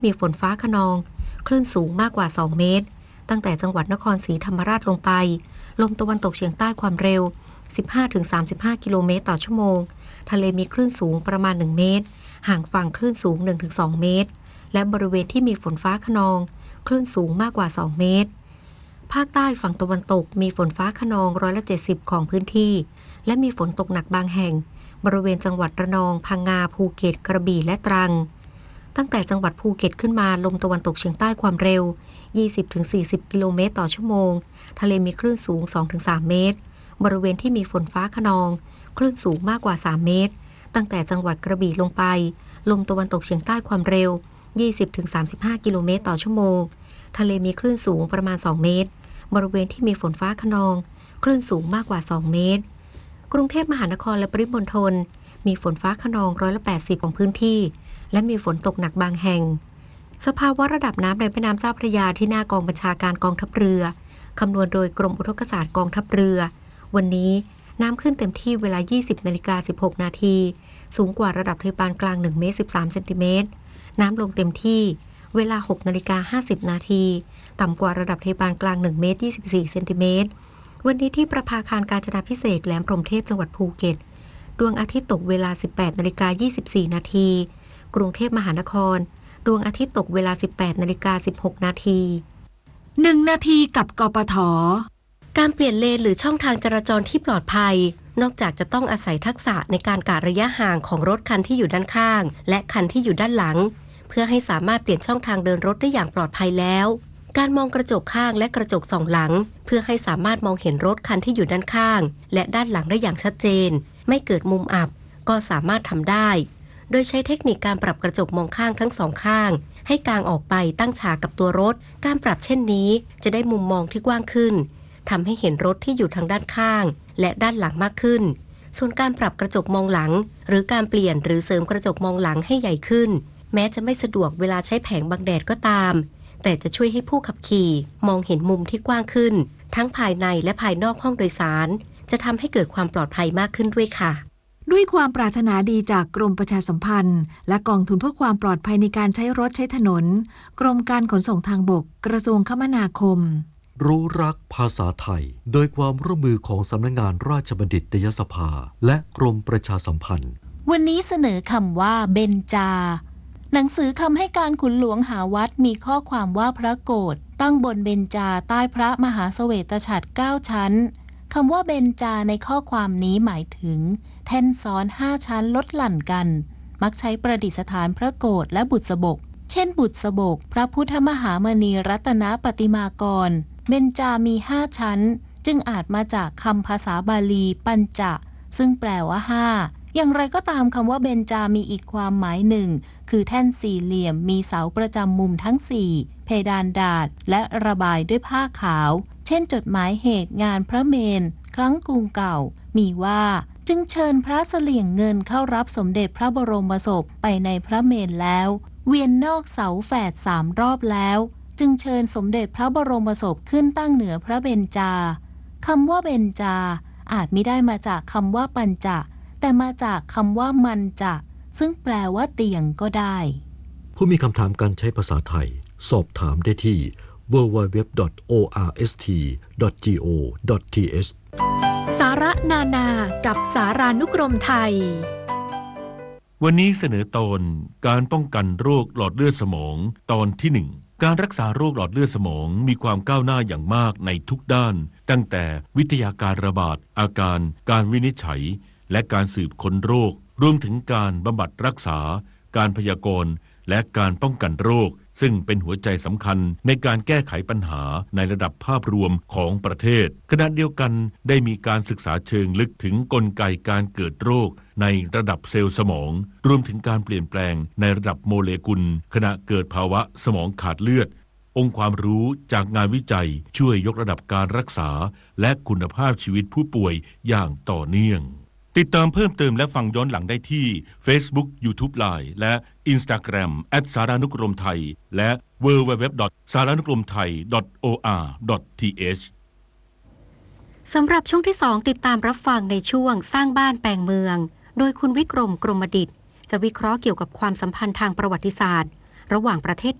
มีฝนฟ้าคะนองคลื่นสูงมากกว่า2เมตรตั้งแต่จังหวัดนครศรีธรรมราชลงไปลมตะวันตกเฉียงใต้ความเร็ว 15-35 กิโลเมตรต่อชั่วโมงทะเลมีคลื่นสูงประมาณ1เมตรห่างฝั่งคลื่นสูง 1-2 เมตรและบริเวณที่มีฝนฟ้าคะนองคลื่นสูงมากกว่า2เมตรภาคใต้ฝั่งตะวันตกมีฝนฟ้าคะนอง70%ของพื้นที่และมีฝนตกหนักบางแห่งบริเวณจังหวัดระนองพังงาภูเก็ตกระบี่และตรังตั้งแต่จังหวัดภูเก็ตขึ้นมาลมตะวันตกเฉียงใต้ความเร็ว 20-40 กิโลเมตรต่อชั่วโมงทะเลมีคลื่นสูง 2-3 เมตรบริเวณที่มีฝนฟ้าคะนองคลื่นสูงมากกว่า3เมตรตั้งแต่จังหวัดกระบี่ลงไปลมตะวันตกเฉียงใต้ความเร็ว 20-35 กิโลเมตรต่อชั่วโมงทะเลมีคลื่นสูงประมาณ2เมตรบริเวณที่มีฝนฟ้าคะนองคลื่นสูงมากกว่า2เมตรกรุงเทพมหานครและปริมณฑลมีฝนฟ้าคะนอง80%ของพื้นที่และมีฝนตกหนักบางแห่งสภาวะระดับน้ำในแม่น้ำเจ้าพระยาที่หน้ากองบัญชาการกองทัพเรือคำนวณโดยกรมอุทกศาสตร์กองทัพเรือวันนี้น้ำขึ้นเต็มที่เวลา 20:16 นาทีสูงกว่าระดับทะเลปานกลาง1เมตร13เซนติเมตรน้ำลงเต็มที่เวลา 6:50 นาทีต่ำกว่าระดับทะเลปานกลาง1เมตร24เซนติเมตรวันนี้ที่ประภาคารกาญจนาภิเษกแหลมพรหมเทพจังหวัดภูเก็ตดวงอาทิตย์ตกเวลา 18:24 นาทีกรุงเทพมหานครดวงอาทิตย์ตกเวลา 18:16 นาที 1 นาทีกับกปท. การเปลี่ยนเลนหรือช่องทางจราจรที่ปลอดภัยนอกจากจะต้องอาศัยทักษะในการกะระยะห่างของรถคันที่อยู่ด้านข้างและคันที่อยู่ด้านหลังเพื่อให้สามารถเปลี่ยนช่องทางเดินรถได้อย่างปลอดภัยแล้วการมองกระจกข้างและกระจกส่องหลังเพื่อให้สามารถมองเห็นรถคันที่อยู่ด้านข้างและด้านหลังได้อย่างชัดเจนไม่เกิดมุมอับก็สามารถทำได้โดยใช้เทคนิคการปรับกระจกมองข้างทั้งสองข้างให้กางออกไปตั้งฉากกับตัวรถการปรับเช่นนี้จะได้มุมมองที่กว้างขึ้นทำให้เห็นรถที่อยู่ทางด้านข้างและด้านหลังมากขึ้นส่วนการปรับกระจกมองหลังหรือการเปลี่ยนหรือเสริมกระจกมองหลังให้ใหญ่ขึ้นแม้จะไม่สะดวกเวลาใช้แผงบังแดดก็ตามแต่จะช่วยให้ผู้ขับขี่มองเห็นมุมที่กว้างขึ้นทั้งภายในและภายนอกห้องโดยสารจะทำให้เกิดความปลอดภัยมากขึ้นด้วยค่ะด้วยความปรารถนาดีจากกรมประชาสัมพันธ์และกองทุนเพื่อความปลอดภัยในการใช้รถใช้ถนนกรมการขนส่งทางบกกระทรวงคมนาคมรู้รักภาษาไทยโดยความร่วมมือของสำนักงานราชบัณฑิตยสภาและกรมประชาสัมพันธ์วันนี้เสนอคำว่าเบญจาหนังสือคำให้การขุนหลวงหาวัดมีข้อความว่าพระโกฐตั้งบนเบญจาใต้พระมหาเสวตฉัตร9ชั้นคำว่าเบญจาในข้อความนี้หมายถึงแท่นซ้อน5ชั้นลดหลั่นกันมักใช้ประดิษฐานพระโกฐและบุษบกเช่นบุษบกพระพุทธมหามณีรัตนปฏิมากรเบญจามี5ชั้นจึงอาจมาจากคำภาษาบาลีปัญจะซึ่งแปลว่า5อย่างไรก็ตามคำว่าเบญจามีอีกความหมายหนึ่งคือแท่นสี่เหลี่ยมมีเสาประจำมุมทั้ง4เพดานดาษและระบายด้วยผ้าขาวเช่นจดหมายเหตุงานพระเมรุครั้งกรุงเก่ามีว่าจึงเชิญพระเสลี่ยงเงินเข้ารับสมเด็จพระบรมศพไปในพระเมรุแล้วเวียนนอกเสาแฝด3 รอบแล้วจึงเชิญสมเด็จพระบรมศพขึ้นตั้งเหนือพระเบญจาคำว่าเบญจาอาจมิได้มาจากคำว่าปัญจะแต่มาจากคำว่ามันจะซึ่งแปลว่าเตียงก็ได้ผู้มีคำถามการใช้ภาษาไทยสอบถามได้ที่ www.orst.go.th สาระนานากับสารานุกรมไทยวันนี้เสนอตอนการป้องกันโรคหลอดเลือดสมองตอนที่ 1การรักษาโรคหลอดเลือดสมองมีความก้าวหน้าอย่างมากในทุกด้านตั้งแต่วิทยาการระบาดอาการการวินิจฉัยและการสืบค้นโรครวมถึงการบำบัดรักษาการพยากรณ์และการป้องกันโรคซึ่งเป็นหัวใจสำคัญในการแก้ไขปัญหาในระดับภาพรวมของประเทศขณะเดียวกันได้มีการศึกษาเชิงลึกถึงกลไกการเกิดโรคในระดับเซลล์สมองรวมถึงการเปลี่ยนแปลงในระดับโมเลกุลขณะเกิดภาวะสมองขาดเลือดองค์ความรู้จากงานวิจัยช่วยยกระดับการรักษาและคุณภาพชีวิตผู้ป่วยอย่างต่อเนื่องติดตามเพิ่มเติมและฟังย้อนหลังได้ที่ Facebook YouTube Line และ Instagram @saranukromthai และ www.saranukromthai.or.th สำหรับช่วงที่ 2ติดตามรับฟังในช่วงสร้างบ้านแปลงเมืองโดยคุณวิกรมกรมดิษฐ์จะวิเคราะห์เกี่ยวกับความสัมพันธ์ทางประวัติศาสตร์ระหว่างประเทศ